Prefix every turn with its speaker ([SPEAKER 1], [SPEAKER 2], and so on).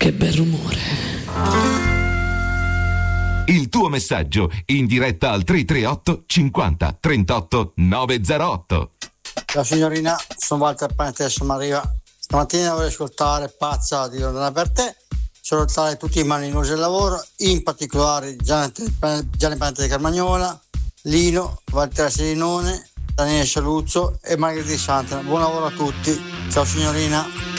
[SPEAKER 1] Che bel rumore.
[SPEAKER 2] Il tuo messaggio in diretta al 338 50 38 908.
[SPEAKER 3] Ciao signorina, sono Walter Panettesso Mariva. Stamattina vorrei ascoltare Pazza di Loredana Bertè, salutare tutti i malinosi del lavoro, in particolare Gianni Panetta di Carmagnola, Lino, Walter Selinone, Daniele Saluzzo e Margherita Di Santana. Buon lavoro a tutti. Ciao signorina.